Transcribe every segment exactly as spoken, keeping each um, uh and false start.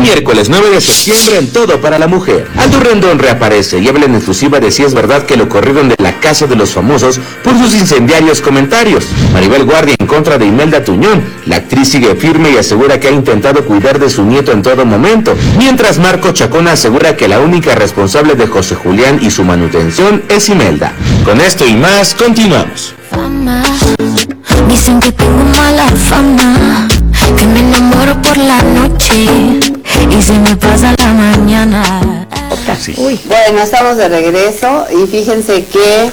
miércoles nueve de septiembre en Todo para la Mujer. Aldo Rendón reaparece y habla en exclusiva de si es verdad que lo corrieron de la casa de los famosos por sus incendiarios comentarios. Maribel Guardia en contra de Imelda Tuñón. La actriz sigue firme y asegura que ha intentado cuidar de su nieto en todo momento. Mientras Marco Chacón asegura que la única responsable de José Julián y su manutención es Imelda. Con esto y más, continuamos. Fama. Dicen que tengo mala fama, que me enamoro por la noche y se me pasa la mañana. Sí. Uy. Bueno, estamos de regreso y fíjense que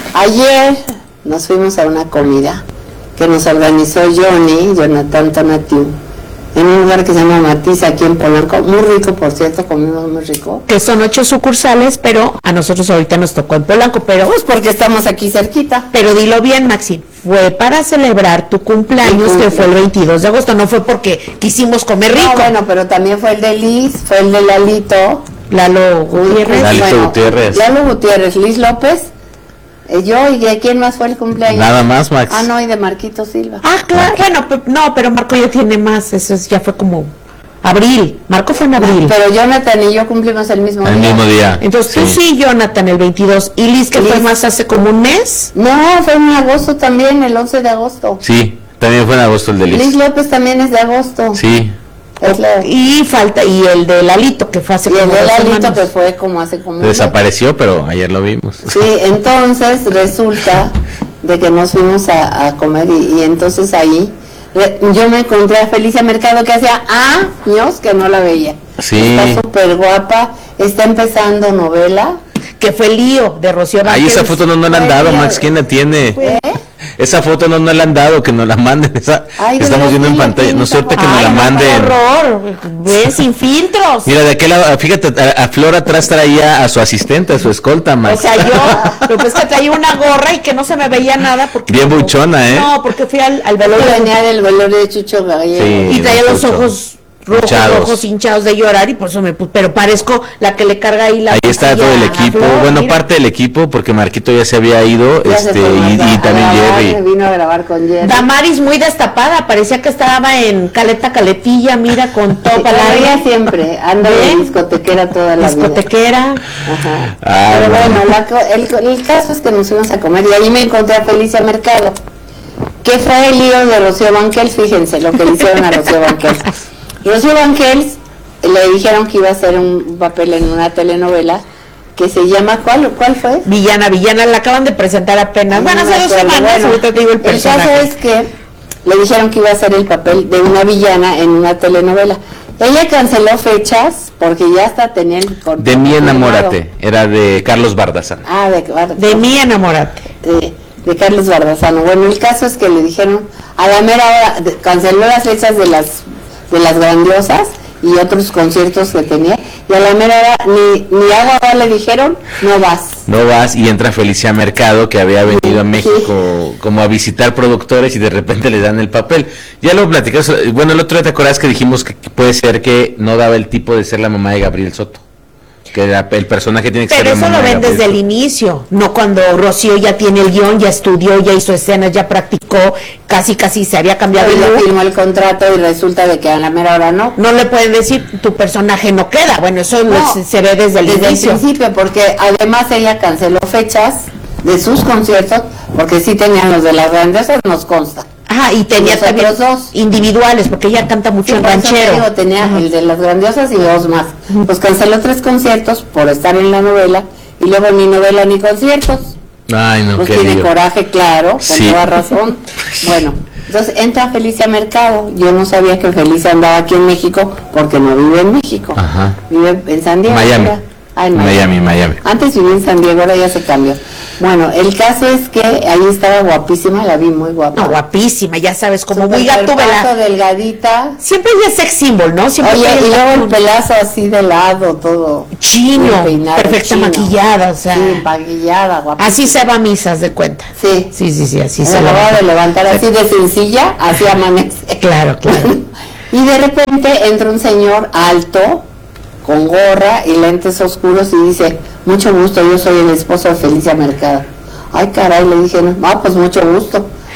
ayer nos fuimos a una comida que nos organizó Johnny, Jonathan Tonatiu, en un lugar que se llama Matiz, aquí en Polanco, muy rico, por cierto, comimos muy rico. Que son ocho sucursales, pero a nosotros ahorita nos tocó en Polanco, pero... Pues porque estamos aquí cerquita. Pero dilo bien, Maxi, fue para celebrar tu cumpleaños, que fue el veintidós de agosto, no fue porque quisimos comer rico. No, bueno, pero también fue el de Liz, fue el de Lalito. Lalo Gutiérrez. Lalito bueno, Gutiérrez. Lalo Gutiérrez, Liz López, eh, yo, ¿y de quién más fue el cumpleaños? Nada más, Max. Ah, no, y de Marquito Silva. Ah, claro, bueno, pe- no, pero Marco ya tiene más, eso es- ya fue como abril, Marco fue en abril. Pero Jonathan y yo cumplimos el mismo El día. mismo día. Entonces tú sí, Jonathan, el veintidós, y Liz, que fue Liz. más hace como un mes. No, fue en agosto también, el once de agosto. Sí, también fue en agosto el de Liz Liz. López también es de agosto. Sí. Es la- y Y falta, y el de Lalito, que fue hace el como de dos Lalito semanas. que fue como hace como un mes. Desapareció, pero ayer lo vimos. Sí, entonces resulta de que nos fuimos a, a comer y, y entonces ahí re- yo me encontré a Felicia Mercado, que hacía años que no la veía. Sí. Está súper guapa, está empezando novela. Que fue el lío de Rocío Ahí Banquels. esa foto no nos la han dado, Max. ¿Quién la tiene? ¿Eh? Esa foto no nos la han dado, que nos la manden. Esa Ay, que de estamos verdad, viendo en ¿quién la pantalla. tiene No esa suerte que foto? nos la Ay, no, qué manden. horror, ve sin filtros. Mira, de aquel lado, fíjate, a, a Flor atrás traía a su asistente, a su escolta, O Max. sea, yo, lo que es que traía una gorra y que no se me veía nada porque... Bien buchona, ¿eh? No, porque fui al, al Yo velorio venía del velorio de Chucho Gallego. Sí. y traía los mucho. ojos rojos, Hinchados. rojos hinchados de llorar y por eso me puse, pero parezco la que le carga ahí la... Ahí está pastilla todo el a equipo, Flor, bueno, mira. parte del equipo, porque Marquito ya se había ido, Ya se este, fue y, a- y a también grabar, Jerry. vino a grabar con Jerry. Damaris muy destapada, parecía que estaba en caleta caletilla, mira, con todo para la Todavía siempre, anda de ¿Ven? discotequera toda la vida. discotequera. Ajá. Ah, Pero bueno. bueno, la co- el, el caso es que nos fuimos a comer y ahí me encontré a Felicia Mercado, que fue el lío de Rocío Banquels, fíjense lo que le hicieron a Rocío Banquels. Rocío Banquels le dijeron que iba a hacer un papel en una telenovela que se llama, ¿cuál, cuál fue? Villana, Villana, la acaban de presentar apenas. No Bueno, me hace dos acuerdo. semanas, Bueno, ahorita te digo el el caso personaje. es que le dijeron que iba a hacer el papel de una villana en una telenovela. Ella canceló fechas porque ya hasta tenía el contrato De mí firmado. enamórate, era de Carlos Bardazán. Ah, de, Bar- De mí enamorate. de, de Carlos Bardazano. Bueno, el caso es que le dijeron, a la mera hora, de- canceló las fechas de las de las grandiosas y otros conciertos que tenía, y a la mera hora ni, ni agua agua le dijeron, no vas. No vas y entra Felicia Mercado, que había venido a México como a visitar productores y de repente le dan el papel. Ya lo platicamos, bueno, el otro día te acuerdas que dijimos que puede ser que no daba el tipo de ser la mamá de Gabriel Soto, que la- el personaje tiene que Pero ser la eso mamá lo de ven Gabriel desde el Soto. inicio, no cuando Rocío ya tiene el guión, ya estudió, ya hizo escenas, ya practicó, casi casi se había cambiado de Pero look. firmó el contrato y resulta de que a la mera hora no. No le pueden decir, tu personaje no queda. Bueno, eso lo- No, se, se ve desde el desde inicio. el principio, porque además ella canceló fechas de sus conciertos, porque sí tenían los de las grandiosas, nos consta. Ajá, y tenía Los también otros dos. individuales, porque ella canta mucho Sí, en por eso te ranchero. digo, tenía Ajá. el de las grandiosas y dos más. Pues canceló tres conciertos por estar en la novela y luego ni novela ni conciertos. Ay, no, Pues qué tiene lío. coraje, claro, con Sí. toda razón. Bueno, entonces entra Felicia Mercado. Yo no sabía que Felicia andaba aquí en México porque no vive en México. Ajá. Vive en San Diego. Miami. ahora. Ah, en Miami, Miami. Antes vivía en San Diego, ahora ya se cambió. Bueno, el caso es que ahí estaba guapísima, la vi muy guapa. No, guapísima, ya sabes, como muy Súper gatúbela. cuerpazo, delgadita. Siempre ella es sex symbol, ¿no? Siempre Oye, ella y es luego el un pelazo así de lado, todo. chino, bien peinado, perfecta chino. maquillada, o sea. Sí, maquillada, guapa. Así se va a misas de cuenta. Sí. Sí, sí, sí, así Se se acababa va. de levantar así de sencilla, así amanece. Claro, claro. Y de repente entra un señor alto, con gorra y lentes oscuros y dice, mucho gusto, yo soy el esposo de Felicia Mercado. Ay, caray, le dije, no, ah, pues mucho gusto.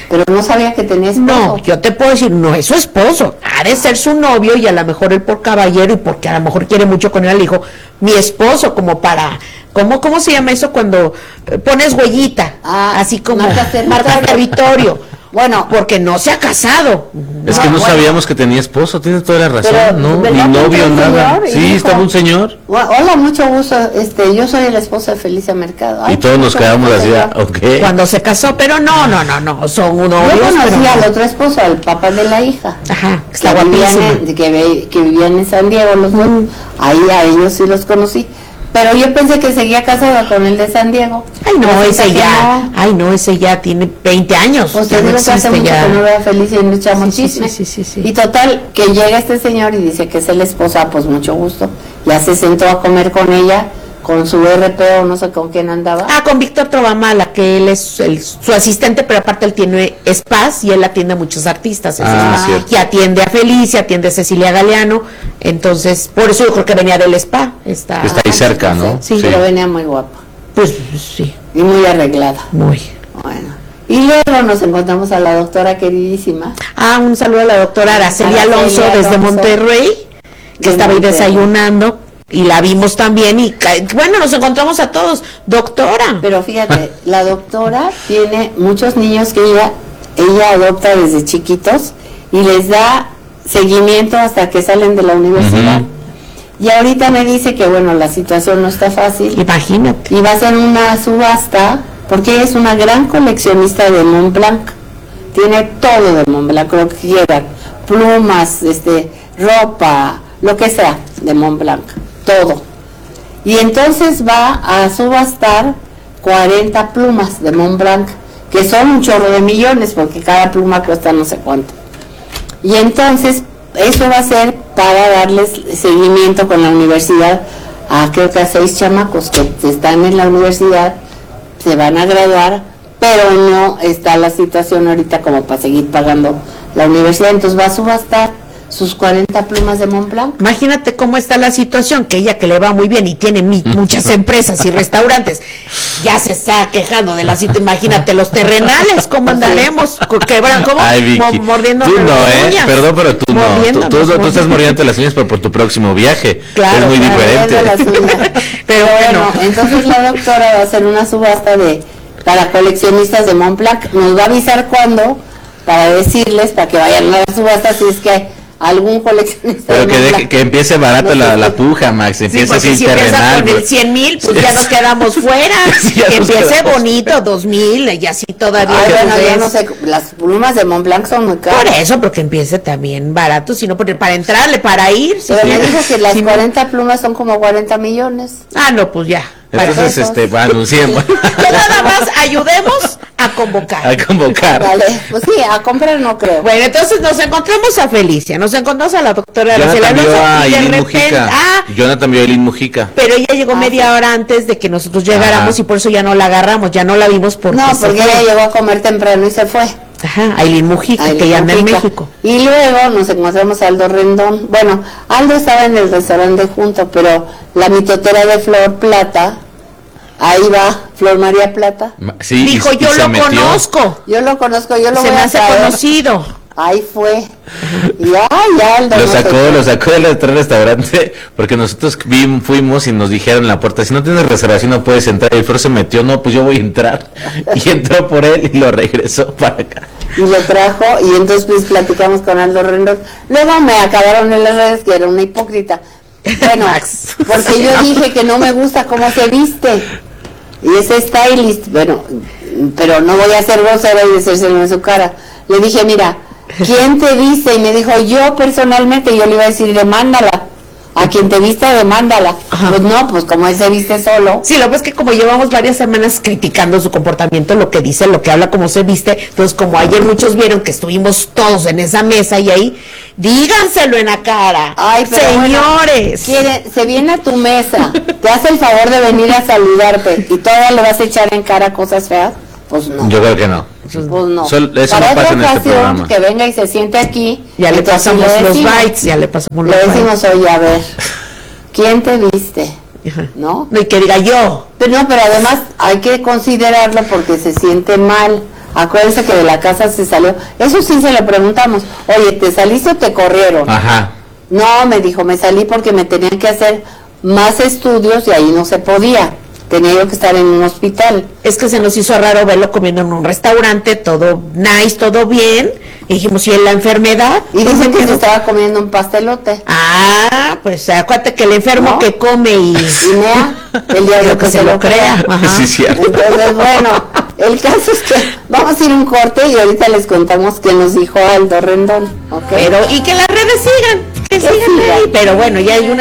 Pero no sabía que tenía esposo. No, yo te puedo decir, no es su esposo, ha de ser su novio y a lo mejor él por caballero y porque a lo mejor quiere mucho con él, le dijo, mi esposo, como para, ¿cómo, cómo se llama eso cuando eh, pones huellita? Ah, así como marca territorio. marca territorio. Bueno, porque no se ha casado. Es que no bueno. sabíamos que tenía esposo, tienes toda la razón, Pero, no, ¿verdad ni que novio, un nada. señor? Y Sí, dijo, estaba un señor. hola, mucho gusto, este, yo soy el esposo de Felicia Mercado. Ay, Y todos nos mucho quedamos gusto, así, señor. ok. Cuando se casó, pero no, no, no, no, son unos Yo novios, conocí pero- al otro esposo, al papá de la hija. Ajá, está que vivían, guapísimo. en, que, ve- que vivían en San Diego los dos. Ahí a ellos sí los conocí. Pero yo pensé que seguía casada con el de San Diego. Ay, no, Resulta ese que ya, no. ay, no, ese ya tiene veinte años. Pues ya te no digo que hace existe mucho ya. que no veo a Felicia y no echamos Sí, sí, chisme. sí, sí, sí, sí. Y total, que llega este señor y dice que es el esposo, ah, pues mucho gusto. Ya se sentó a comer con ella, con su R P o no sé con quién andaba. Ah, con Víctor Trovamala, que él es el- su asistente, pero aparte él tiene spas y él atiende a muchos artistas. ese Ah, es- cierto. y atiende a Felicia, atiende a Cecilia Galeano. Entonces, por eso yo creo que venía del spa. Está, Está ahí cerca, ¿no? Sí, Pero venía muy guapa pues sí, y muy arreglada. muy. Bueno. Y luego nos encontramos a la doctora queridísima. Ah, un saludo a la doctora Araceli Araceli Alonso desde Alonso. Monterrey, que De estaba ahí Monterrey. desayunando y la vimos también y ca- bueno, nos encontramos a todos, doctora. Pero fíjate, la doctora tiene muchos niños que ella, ella adopta desde chiquitos y les da seguimiento hasta que salen de la universidad. Ujú. Y ahorita me dice que bueno, la situación no está fácil Imagínate. y va a hacer una subasta porque ella es una gran coleccionista de Mont Blanc. Tiene todo de Mont Blanc, lo que quieran, plumas, este, ropa, lo que sea de Mont Blanc, todo. Y entonces va a subastar cuarenta plumas de Mont Blanc, que son un chorro de millones porque cada pluma cuesta no sé cuánto. Y entonces eso va a ser para darles seguimiento con la universidad a creo que a seis chamacos que están en la universidad, se van a graduar, pero no está la situación ahorita como para seguir pagando la universidad, entonces va a subastar sus cuarenta plumas de Mont Blanc. Imagínate cómo está la situación, que ella que le va muy bien y tiene mi- muchas empresas y restaurantes, ya se está quejando de la situación. Imagínate los terrenales, cómo andaremos, Co- quebran, cómo Ay, Vicky. Mo- mordiendo Tú no, las ¿eh? uñas. Perdón, pero tú no. Tú, Mordiéndonos, tú- tú estás mordiendo. mordiendo las uñas por, por tu próximo viaje. Claro, es muy claro, diferente. Las uñas. Pero bueno, entonces la doctora va a hacer una subasta de para coleccionistas de Mont Blanc. Nos va a avisar cuándo para decirles, para que vayan a la subasta si es que algún coleccionista Pero de que, Mont deje- Blanc. que empiece barata No la, sé la qué- puja, Max. Sí, Empieza porque sin si empieza terrenal. con el pues. cien mil, pues ya nos quedamos fuera. Sí, ya que nos empiece quedamos. bonito, dos mil, y así todavía. Ay, pues, bueno, yo es- no sé, las plumas de Mont Blanc son muy caras. Por eso, porque empiece también barato, sino porque para entrarle, para ir. si Pero me quieres. dijo que las Si no- cuarenta plumas son como cuarenta millones. Ah, no, pues ya. Entonces, pesos. este, anunciemos. Que nada más ayudemos a convocar. A convocar. Vale, pues sí, a comprar no creo. Bueno, entonces nos encontramos a Felicia, nos encontramos a la doctora Araceli Jonathan vio Alonso a y de Eileen repente, Mujica. ah, Jonathan vio a Eileen Mujica. pero ella llegó Ah, media sí. hora antes de que nosotros llegáramos Ajá. y por eso ya no la agarramos, ya no la vimos porque No, se porque fue. ella llegó a comer temprano y se fue. Ajá, Aileen Mujica, Ahí que ya anda en Mujica. México. Y luego nos encontramos a Aldo Rendón. Bueno, Aldo estaba en el restaurante junto, pero la mitotera de Flor Plata, ahí va, Flor María Plata. Ma- Sí, y- Dijo, y yo se lo metió. conozco, Yo lo conozco, yo lo se voy me a hace traer. conocido. Ahí fue. Y ay, Aldo. Lo no sé sacó, qué. lo sacó del otro restaurante porque nosotros vi- fuimos y nos dijeron en la puerta, si no tienes reservación no puedes entrar. Y el Flor se metió, no, pues yo voy a entrar. Y entró por él y lo regresó para acá. Y lo trajo y entonces pues platicamos con Aldo Rendón. Luego me acabaron en las redes que era una hipócrita. Bueno, Max. porque yo dije que no me gusta cómo se viste. Y es stylist, bueno, pero no voy a ser grosera y decírselo en su cara. Le dije, mira, ¿quién te viste? Y me dijo, yo personalmente, yo le iba a decir, demándala. A quien te vista, demándala. Ajá. Pues no, pues como él se viste solo. Sí, lo que pasa es que como llevamos varias semanas criticando su comportamiento, lo que dice, lo que habla, cómo se viste, entonces como ayer muchos vieron que estuvimos todos en esa mesa y ahí, díganselo en la cara. Ay, pero bueno, señores. quiere, se viene a tu mesa, te hace el favor de venir a saludarte y todavía le vas a echar en cara cosas feas, pues no. Yo creo que no. Pues no. Sol- eso Para no pasa otra en este ocasión, programa. que venga y se siente aquí. Ya le entonces pasamos le los decimos- bytes, ya le pasamos los Le bytes. decimos, oye, a ver, ¿quién te viste? Ajá. ¿No? No, y que diga yo. Pero no, pero además hay que considerarlo porque se siente mal. acuérdense que de la casa se salió. Eso sí se lo preguntamos. Oye, ¿te saliste o te corrieron? Ajá. No, me dijo, me salí porque me tenían que hacer más estudios y ahí no se podía. Tenía yo que estar en un hospital. Es que se nos hizo raro verlo comiendo en un restaurante, todo nice, todo bien. Y dijimos, ¿y en la enfermedad? Y dicen que no? se estaba comiendo un pastelote. Ah, pues acuérdate que el enfermo ¿No? que come y... Y mea, el diablo que que se se lo lo crea. Ajá. Sí, cierto. Entonces, bueno, el caso es que vamos a ir a un corte y ahorita les contamos qué nos dijo Aldo Rendón. ¿Ok? Pero, y que las redes sigan, que Que sigan sigan. ahí. Pero bueno, ya hay una